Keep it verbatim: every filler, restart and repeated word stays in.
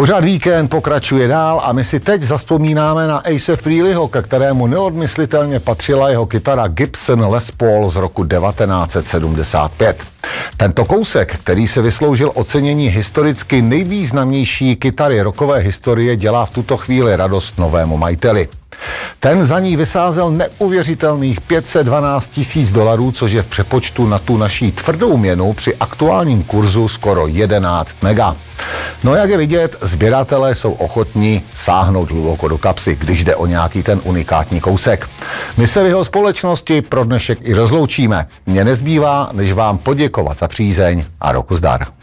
Pořád Víkend pokračuje dál a my si teď zavzpomínáme na Ace Frehleyho, ke kterému neodmyslitelně patřila jeho kytara Gibson Les Paul z roku devatenáct set sedmdesát pět. Tento kousek, který se vysloužil ocenění historicky nejvýznamnější kytary rockové historie, dělá v tuto chvíli radost novému majiteli. Ten za ní vysázel neuvěřitelných pět set dvanáct tisíc dolarů, což je v přepočtu na tu naší tvrdou měnu při aktuálním kurzu skoro jedenáct mega. No jak je vidět, sběratelé jsou ochotní sáhnout hluboko do kapsy, když jde o nějaký ten unikátní kousek. My se v jeho společnosti pro dnešek i rozloučíme. Mně nezbývá, než vám poděkovat za přízeň a roku zdar.